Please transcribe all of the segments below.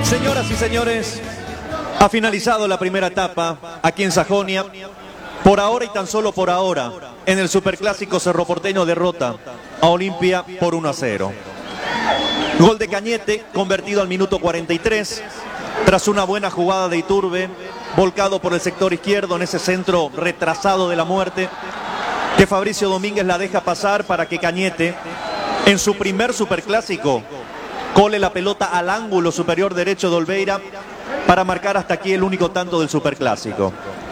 Señoras y señores, ha finalizado la primera etapa aquí en Sajonia. Por ahora y tan solo por ahora, en el Superclásico Cerro Porteño derrota a Olimpia por 1-0. Gol de Cañete, convertido al minuto 43, tras una buena jugada de Iturbe, volcado por el sector izquierdo en ese centro retrasado de la muerte, que Fabricio Domínguez la deja pasar para que Cañete, en su primer Superclásico, cole la pelota al ángulo superior derecho de Olveira para marcar hasta aquí el único tanto del Superclásico.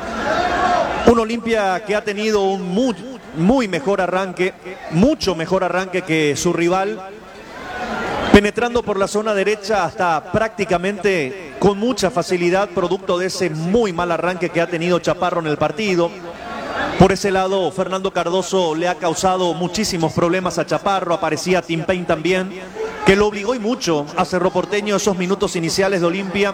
Un Olimpia que ha tenido un muy mejor arranque, mucho mejor arranque que su rival, penetrando por la zona derecha hasta prácticamente con mucha facilidad, producto de ese muy mal arranque que ha tenido Chaparro en el partido. Por ese lado, Fernando Cardoso le ha causado muchísimos problemas a Chaparro, aparecía Tim Payne también, que lo obligó y mucho a Cerro Porteño esos minutos iniciales de Olimpia.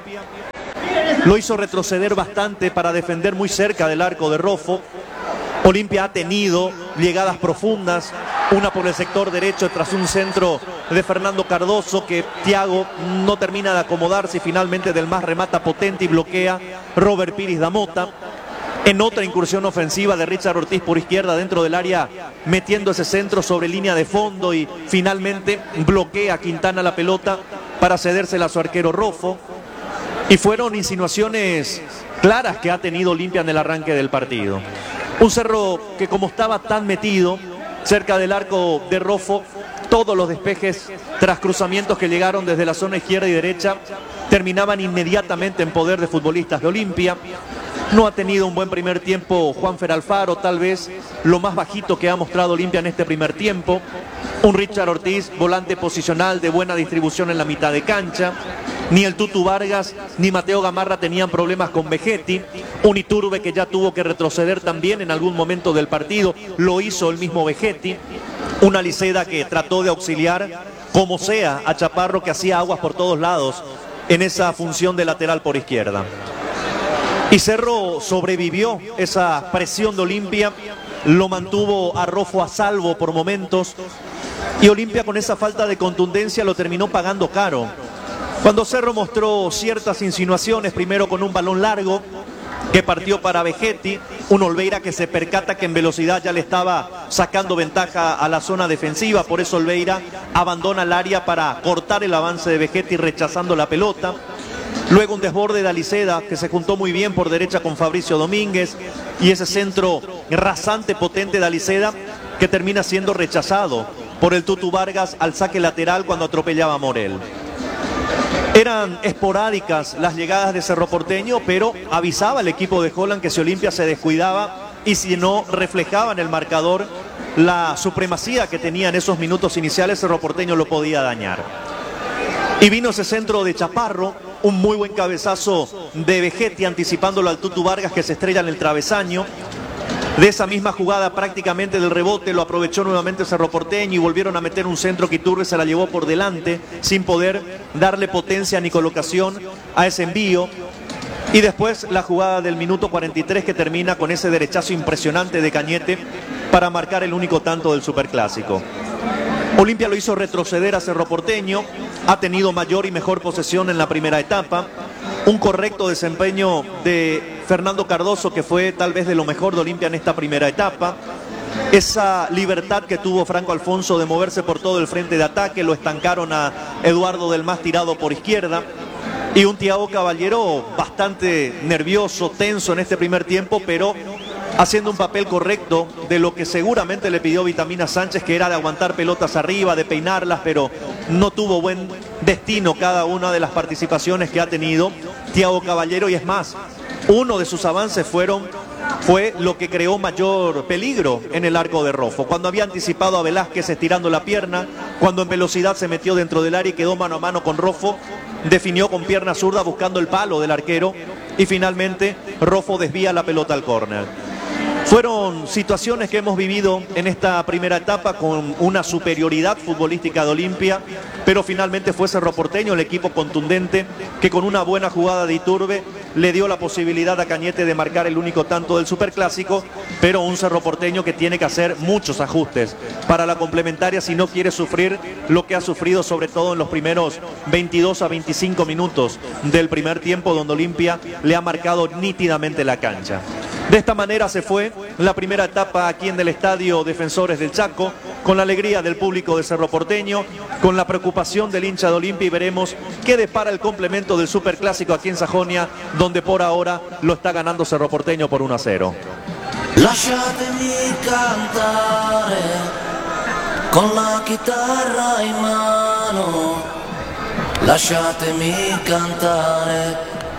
Lo hizo retroceder bastante para defender muy cerca del arco de Roffo. Olimpia ha tenido llegadas profundas, una por el sector derecho tras un centro de Fernando Cardoso que Thiago no termina de acomodarse y finalmente del más remata potente y bloquea Robert Piris da Mota. En otra incursión ofensiva de Richard Ortiz por izquierda dentro del área, metiendo ese centro sobre línea de fondo y finalmente bloquea a Quintana la pelota para cedérsela a su arquero Roffo. Y fueron insinuaciones claras que ha tenido Olimpia en el arranque del partido. Un Cerro que, como estaba tan metido cerca del arco de Roffo, todos los despejes tras cruzamientos que llegaron desde la zona izquierda y derecha terminaban inmediatamente en poder de futbolistas de Olimpia. No ha tenido un buen primer tiempo Juanfer Alfaro, tal vez lo más bajito que ha mostrado Olimpia en este primer tiempo. Un Richard Ortiz, volante posicional de buena distribución en la mitad de cancha. Ni el Tutu Vargas ni Mateo Gamarra tenían problemas con Vegetti. Un Iturbe que ya tuvo que retroceder también en algún momento del partido, lo hizo el mismo Vegetti. Una Liceda que trató de auxiliar como sea a Chaparro, que hacía aguas por todos lados en esa función de lateral por izquierda. Y Cerro sobrevivió esa presión de Olimpia, lo mantuvo a Roffo a salvo por momentos, y Olimpia con esa falta de contundencia lo terminó pagando caro. Cuando Cerro mostró ciertas insinuaciones, primero con un balón largo que partió para Vegetti, un Olveira que se percata que en velocidad ya le estaba sacando ventaja a la zona defensiva, por eso Olveira abandona el área para cortar el avance de Vegetti rechazando la pelota. Luego un desborde de Aliceda que se juntó muy bien por derecha con Fabricio Domínguez y ese centro rasante, potente de Aliceda que termina siendo rechazado por el Tutu Vargas al saque lateral cuando atropellaba a Morel. Eran esporádicas las llegadas de Cerro Porteño, pero avisaba el equipo de Holland que si Olimpia se descuidaba y si no reflejaba en el marcador la supremacía que tenía en esos minutos iniciales, Cerro Porteño lo podía dañar. Y vino ese centro de Chaparro, un muy buen cabezazo de Vegetti anticipándolo al Tutu Vargas que se estrella en el travesaño. De esa misma jugada prácticamente del rebote lo aprovechó nuevamente Cerro Porteño y volvieron a meter un centro que Iturbe se la llevó por delante sin poder darle potencia ni colocación a ese envío. Y después la jugada del minuto 43 que termina con ese derechazo impresionante de Cañete para marcar el único tanto del Superclásico. Olimpia lo hizo retroceder a Cerro Porteño, ha tenido mayor y mejor posesión en la primera etapa, un correcto desempeño de Fernando Cardoso que fue tal vez de lo mejor de Olimpia en esta primera etapa, esa libertad que tuvo Franco Alfonso de moverse por todo el frente de ataque, lo estancaron a Eduardo del Mas tirado por izquierda, y un Thiago Caballero bastante nervioso, tenso en este primer tiempo, pero haciendo un papel correcto de lo que seguramente le pidió Vitamina Sánchez, que era de aguantar pelotas arriba, de peinarlas, pero no tuvo buen destino cada una de las participaciones que ha tenido Thiago Caballero, y es más, uno de sus avances fue lo que creó mayor peligro en el arco de Roffo, cuando había anticipado a Velázquez estirando la pierna, cuando en velocidad se metió dentro del área y quedó mano a mano con Roffo, definió con pierna zurda buscando el palo del arquero y finalmente Roffo desvía la pelota al córner. Fueron situaciones que hemos vivido en esta primera etapa con una superioridad futbolística de Olimpia, pero finalmente fue Cerro Porteño el equipo contundente que con una buena jugada de Iturbe le dio la posibilidad a Cañete de marcar el único tanto del Superclásico, pero un Cerro Porteño que tiene que hacer muchos ajustes para la complementaria si no quiere sufrir lo que ha sufrido sobre todo en los primeros 22 a 25 minutos del primer tiempo, donde Olimpia le ha marcado nítidamente la cancha. De esta manera se fue la primera etapa aquí en el Estadio Defensores del Chaco, con la alegría del público de Cerro Porteño, con la preocupación del hincha de Olimpia, y veremos qué depara el complemento del Superclásico aquí en Sajonia, donde por ahora lo está ganando Cerro Porteño por 1-0. Lasciatemi cantare con la chitarra in mano, lasciatemi cantare,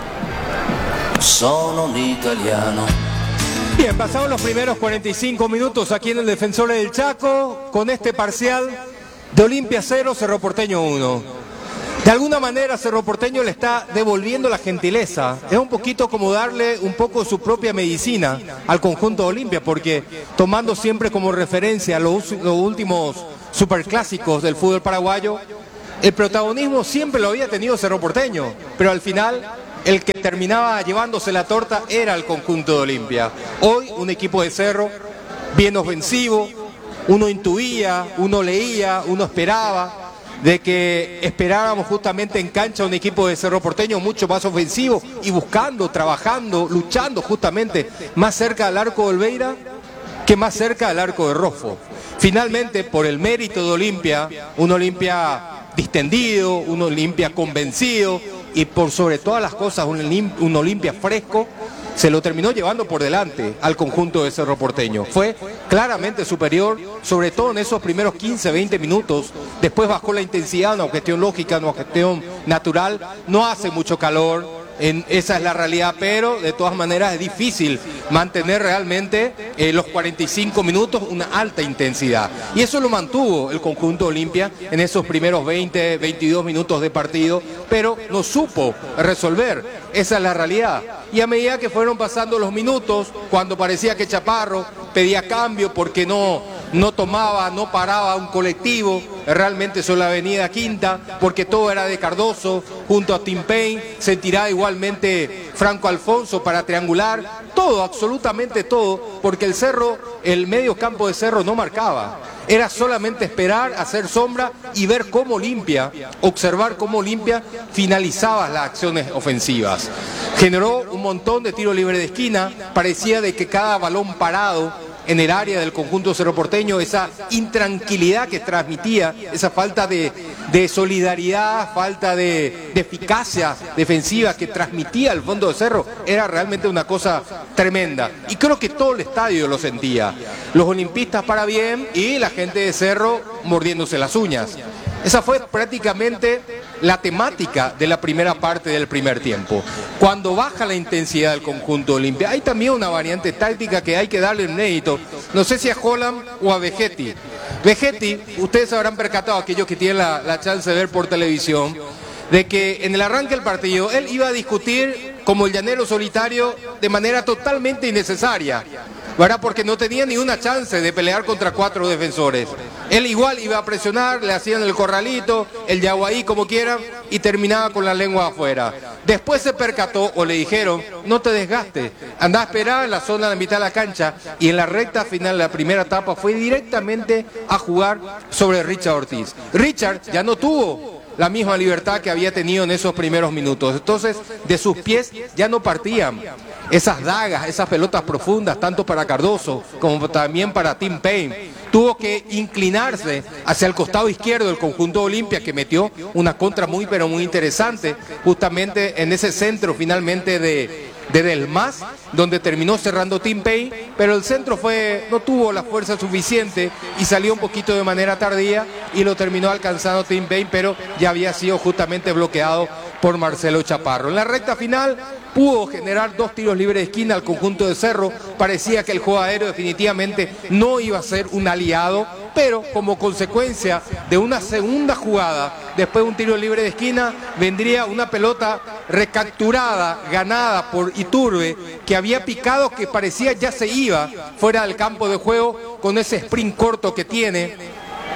sono un italiano. Bien, pasaron los primeros 45 minutos aquí en el Defensores del Chaco, con este parcial de Olimpia 0, Cerro Porteño 1. De alguna manera Cerro Porteño le está devolviendo la gentileza. Es un poquito como darle un poco su propia medicina al conjunto de Olimpia, porque tomando siempre como referencia los últimos superclásicos del fútbol paraguayo, el protagonismo siempre lo había tenido Cerro Porteño, pero al final el que terminaba llevándose la torta era el conjunto de Olimpia. Hoy un equipo de Cerro bien ofensivo, uno intuía, uno leía, uno esperaba de que esperáramos justamente en cancha un equipo de Cerro Porteño mucho más ofensivo y buscando, trabajando, luchando justamente más cerca del arco de Olveira que más cerca del arco de Rofo. Finalmente, por el mérito de Olimpia, un Olimpia distendido, un Olimpia convencido y por sobre todas las cosas un Olimpia fresco, se lo terminó llevando por delante al conjunto de Cerro Porteño. Fue claramente superior, sobre todo en esos primeros 15, 20 minutos. Después bajó la intensidad, una cuestión lógica, una cuestión natural. No hace mucho calor, esa es la realidad, pero de todas maneras es difícil mantener realmente los 45 minutos una alta intensidad. Y eso lo mantuvo el conjunto Olimpia en esos primeros 20, 22 minutos de partido, pero no supo resolver. Esa es la realidad. Y a medida que fueron pasando los minutos, cuando parecía que Chaparro pedía cambio porque no tomaba, no paraba un colectivo, realmente sobre la avenida Quinta, porque todo era de Cardoso, junto a Tim Payne, se tiraba igualmente Franco Alfonso para triangular, todo, absolutamente todo, porque el Cerro, el medio campo de Cerro no marcaba. Era solamente esperar, hacer sombra y ver cómo Olimpia, observar cómo Olimpia finalizaba las acciones ofensivas. Generó un montón de tiros libres de esquina, parecía de que cada balón parado en el área del conjunto Cerro Porteño, esa intranquilidad que transmitía, esa falta de solidaridad, falta de eficacia defensiva que transmitía el fondo de Cerro, era realmente una cosa tremenda. Y creo que todo el estadio lo sentía. Los olimpistas para bien y la gente de Cerro mordiéndose las uñas. Esa fue prácticamente la temática de la primera parte del primer tiempo. Cuando baja la intensidad del conjunto Olimpia, hay también una variante táctica que hay que darle un mérito. No sé si a Holland o a Vegetti. Vegetti, ustedes habrán percatado, aquellos que tienen la chance de ver por televisión, de que en el arranque del partido él iba a discutir como el llanero solitario de manera totalmente innecesaria, ¿verdad? Porque no tenía ni una chance de pelear contra 4 defensores. Él igual iba a presionar, le hacían el corralito, el yaguaí, como quieran, y terminaba con la lengua afuera. Después se percató o le dijeron, no te desgastes, andá a esperar en la zona de mitad de la cancha, y en la recta final de la primera etapa fue directamente a jugar sobre Richard Ortiz. Richard ya no tuvo la misma libertad que había tenido en esos primeros minutos. Entonces, de sus pies ya no partían esas dagas, esas pelotas profundas, tanto para Cardoso como también para Tim Payne. Tuvo que inclinarse hacia el costado izquierdo del conjunto Olimpia, que metió una contra muy pero muy interesante, justamente en ese centro finalmente de Delmas, donde terminó cerrando Tim Payne, pero el centro no tuvo la fuerza suficiente y salió un poquito de manera tardía y lo terminó alcanzando Tim Payne, pero ya había sido justamente bloqueado por Marcelo Chaparro. En la recta final pudo generar 2 tiros libres de esquina al conjunto de Cerro. Parecía que el juego aéreo definitivamente no iba a ser un aliado, pero como consecuencia de una segunda jugada, después de un tiro libre de esquina, vendría una pelota recapturada, ganada por Iturbe, que había picado, que parecía ya se iba fuera del campo de juego con ese sprint corto que tiene.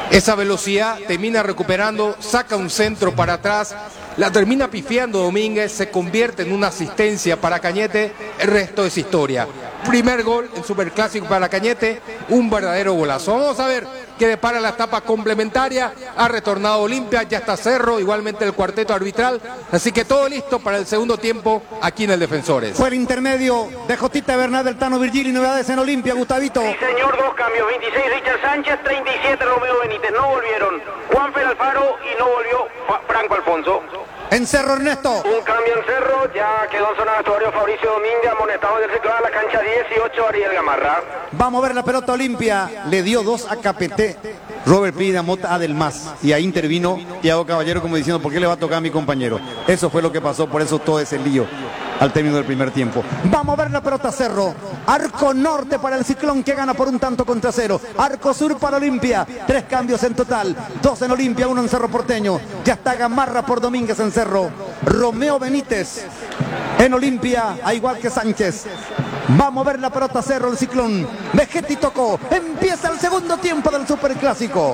Esa velocidad termina recuperando, saca un centro para atrás, la termina pifiando Domínguez, se convierte en una asistencia para Cañete, el resto es historia. Primer gol en Superclásico para Cañete, un verdadero golazo. Vamos a ver qué depara la etapa complementaria. Ha retornado Olimpia, ya está Cerro, igualmente el cuarteto arbitral, así que todo listo para el segundo tiempo aquí en el Defensores. Fue el intermedio de Jotita Bernal del Tano Virgili, novedades en Olimpia, Gustavito. Sí, señor, 2 cambios, 26 Richard Sánchez, 37 Romeo Benítez. No volvieron Juanfer Alfaro y no volvió Franco Alfonso. En Cerro, Ernesto. Un cambio en Cerro, ya quedó en zona de vestuario Fabricio Domínguez, amonestado del ciclo a la cancha 18, Ariel Gamarra. Vamos a ver la pelota Olimpia, le dio 2 a KPT. Robert Pida Mota a Del Mas. Y ahí intervino Thiago Caballero como diciendo, ¿por qué le va a tocar a mi compañero? Eso fue lo que pasó, por eso todo ese lío al término del primer tiempo. Vamos a ver la pelota Cerro. Arco norte para el Ciclón que gana por un tanto contra 0. Arco sur para Olimpia. 3 cambios en total. 2 en Olimpia, 1 en Cerro Porteño. Ya está Gamarra por Domínguez en Cerro. Romeo Benítez en Olimpia, a igual que Sánchez. Vamos a ver la pelota Cerro, el Ciclón. Vegetti tocó. Empieza el segundo tiempo del Superclásico.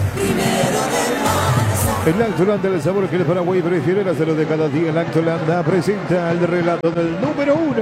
El Lactolanda, el sabor que el Paraguay prefiere, la salud de cada día. El Lactolanda presenta el relato del número 1.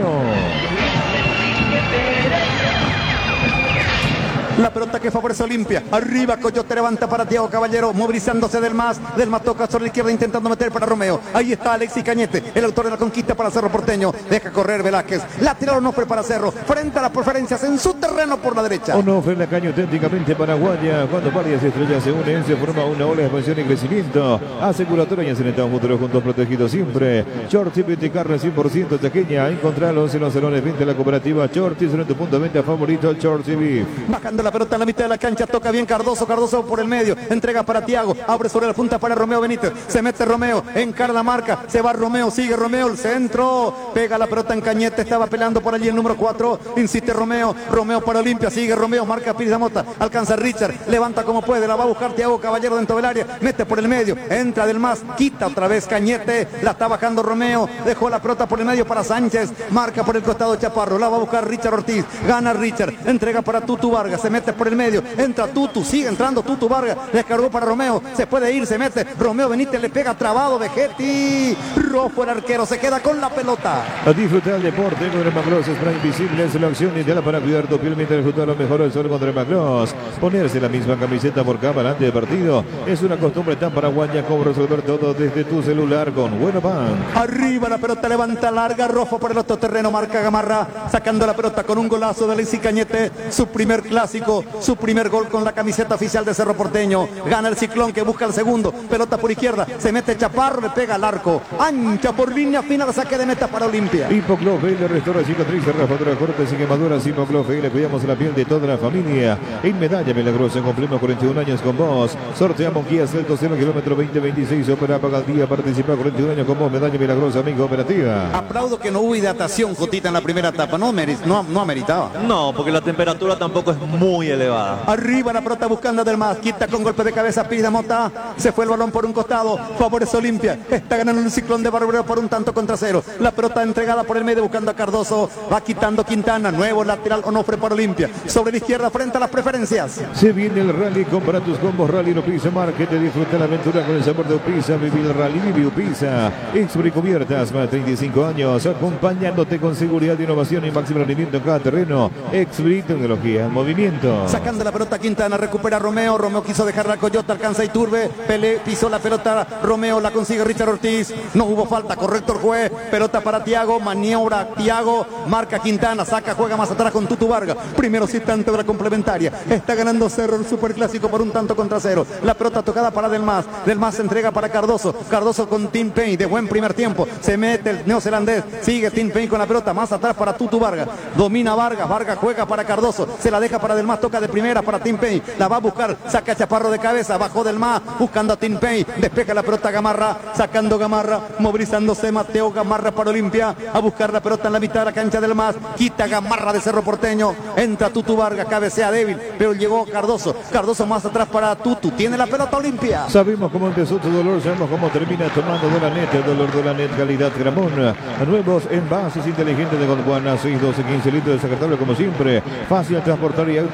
La pelota que favorece a Olimpia. Arriba Coyote levanta para Thiago Caballero, movilizándose Del Mas toca sobre la izquierda intentando meter para Romeo. Ahí está Alexis Cañete, el autor de la conquista para Cerro Porteño. Deja correr Velázquez. Lateral Onofre para Cerro. Frente a las preferencias en su terreno por la derecha. Onofre en la caña auténticamente paraguaya. Cuando varias estrellas se unen, se forma una ola de expansión y crecimiento. Aseguratoria y Encenetado Futuro juntos protegidos siempre. Shorty Carne 100% chaqueña. Encontralos en los salones 20 de la cooperativa Shorty. En tu punto de venta favorito, Shorty Beef. Bajando la pelota en la mitad de la cancha, toca bien Cardoso por el medio, entrega para Thiago, abre sobre la punta para Romeo Benítez, se mete Romeo, encara la marca, se va Romeo, sigue Romeo, el centro, pega la pelota en Cañete, estaba peleando por allí el número 4, insiste Romeo para Olimpia, sigue Romeo, marca Pires Mota, alcanza Richard, levanta como puede, la va a buscar Thiago Caballero dentro del área, mete por el medio, entra Del Mas, quita otra vez Cañete, la está bajando Romeo, dejó la pelota por el medio para Sánchez, marca por el costado Chaparro, la va a buscar Richard Ortiz, gana Richard, entrega para Tutu Vargas, se mete por el medio, entra Tutu, sigue entrando Tutu Vargas, descargó para Romeo, se puede ir, se mete, Romeo Benítez le pega trabado, Vegetti, Rojo el arquero, se queda con la pelota. A disfrutar el deporte con el Macross Spray Invisible, es la opción ideal para cuidar tu piel mientras disfrutar lo mejor del sol contra el Macross. Ponerse la misma camiseta por cámara antes de partido es una costumbre tan paraguaya como resolver todo desde tu celular con Bueno Bank. Arriba la pelota levanta larga, Rojo por el otro terreno, marca Gamarra, sacando la pelota con un golazo de Alexis Cañete, su primer clásico, su primer gol con la camiseta oficial de Cerro Porteño. Gana el Ciclón que busca el segundo, pelota por izquierda, se mete Chaparro, le pega al arco, ancha por línea final, saque de meta para Olimpia. Hipoclov, le restaura cicatrices, raspadura, cortes y quemaduras. Hipoclov, le cuidamos la piel de toda la familia. En Medalla Milagrosa cumplimos 41 años con vos. Sorteamos Kia Celto 0 kilómetro 2026, opera paga al día, participa 41 años con vos. Medalla Milagrosa, amigo operativa. Aplaudo que no hubo hidratación, Jotita, en la primera etapa, no ameritaba. No, porque la temperatura tampoco es muy elevada. Arriba la pelota buscando a Del Mas, quita con golpe de cabeza Pires Mota, se fue el balón por un costado, favorece Olimpia, está ganando el Ciclón de Barbero por un tanto contra 0, la pelota entregada por el medio buscando a Cardoso, va quitando Quintana, nuevo lateral Onofre para Olimpia, sobre la izquierda frente a las preferencias. Se viene el rally, compra tus combos Rally Upisa Market, disfruta la aventura con el sabor de Upisa, vive el rally, vive Upisa, Expri Cubiertas, más de 35 años, acompañándote con seguridad, innovación y máximo rendimiento en cada terreno. Expri Tecnología en movimiento. Sacando la pelota Quintana, recupera Romeo quiso dejarla a Coyote, alcanza Iturbe, pisó la pelota Romeo, la consigue Richard Ortiz, no hubo falta, correcto el juez, pelota para Thiago, maniobra Thiago, marca Quintana, saca, juega más atrás con Tutu Vargas, primeros instantes de la complementaria, está ganando Cerro el Superclásico por un tanto contra 0, la pelota tocada para Del Mas se entrega para Cardoso con Tim Payne, de buen primer tiempo, se mete el neozelandés, sigue Tim Payne con la pelota, más atrás para Tutu Vargas, domina Vargas juega para Cardoso, se la deja para Del Mas, toca de primera para Tim Payne, la va a buscar, saca Chaparro de cabeza, bajó Del Mas, buscando a Tim Payne, despeja la pelota Gamarra, sacando Gamarra, movilizándose Mateo Gamarra para Olimpia, a buscar la pelota en la mitad de la cancha Del Mas, quita Gamarra de Cerro Porteño, entra Tutu Vargas, cabecea débil, pero llegó Cardoso más atrás para Tutu, tiene la pelota Olimpia. Sabemos cómo empezó tu dolor, sabemos cómo termina tomando Dolanet, el dolor Dolanet, calidad Gramón, nuevos envases inteligentes de Gondwana, 6, 12, 15 litros descartable como siempre, fácil de transportar y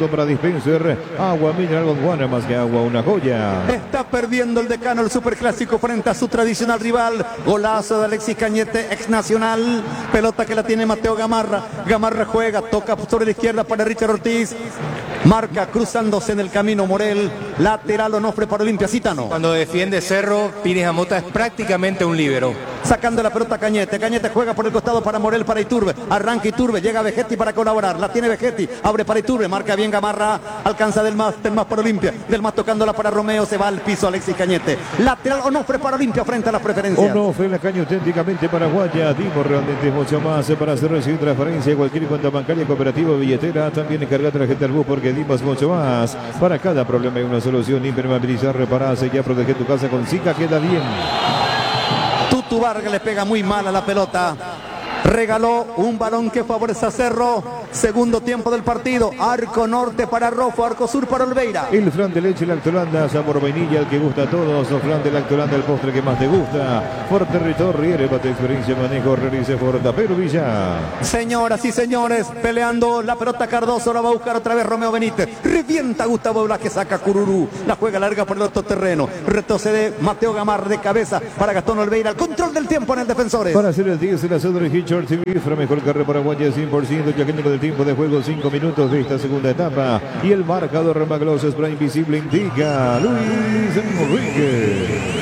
todo para Dispenser. Agua mineral Gondwana, más que agua, una joya. Está perdiendo el decano el superclásico frente a su tradicional rival. Golazo de Alexis Cañete, ex nacional. Pelota que la tiene Mateo Gamarra. Gamarra juega, toca sobre la izquierda para Richard Ortiz. Marca cruzándose en el camino Morel. Lateral Onofre para Olimpia. Citano. Cuando defiende Cerro, Pires Amota es prácticamente un líbero. Sacando la pelota Cañete. Cañete juega por el costado para Morel, para Iturbe. Arranca Iturbe, llega Vegetti para colaborar. La tiene Vegetti, abre para Iturbe, marca bien Gamarra. Alcanza del más para Olimpia. Del más tocándola para Romeo, se va al piso Alexis Cañete. Lateral Onofre para Olimpia frente a las preferencias. Onofre, la caña auténticamente paraguaya. Dimos realmente mucho más para hacer recibir transferencia. Cualquier cuenta bancaria, cooperativa, billetera. También encargar tarjeta al bus porque dimos mucho más. Para cada problema hay una solución. Impermeabilizar, reparar, sellar, proteger tu casa con Zika. Queda bien. Tutu Vargas le pega muy mal a la pelota. Regaló un balón que favorece a Cerro. Segundo tiempo del partido. Arco norte para Rofo, arco sur para Olveira. El flan de leche Lactolanda, sabor vainilla, el que gusta a todos. O flan de Lactolanda, el postre que más te gusta. Forte Ritorriere, para tu experiencia, manejo, realice Fortapero Villa. Señoras y señores, peleando la pelota Cardoso, la va a buscar otra vez Romeo Benítez. Revienta Gustavo Blas, saca Cururú. La juega larga por el otro terreno. Retrocede Mateo Gamarra de cabeza para Gastón Olveira. El control del tiempo en el Defensores. Para hacer el 10 de la Cedro Hitchard TV, mejor carrera paraguaya 100%, ya que con el tiempo de juego 5 minutos de esta segunda etapa. Y el marcador Maglos Spray Invisible indica Luis Enrique.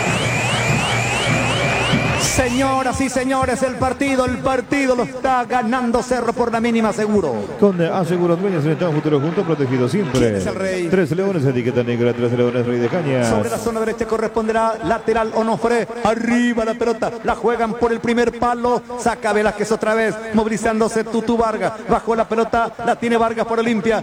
Señoras y señores, el partido lo está ganando Cerro por la mínima seguro. Con Aseguro Dueñas, en futuro juntos, protegido siempre. ¿Quién es el rey? 3 leones, etiqueta negra, 3 leones, rey de cañas. Sobre la zona derecha corresponderá lateral Onofre. Arriba la pelota, la juegan por el primer palo. Saca Velázquez otra vez, movilizándose Tutu Vargas. Bajo la pelota, la tiene Vargas por Olimpia.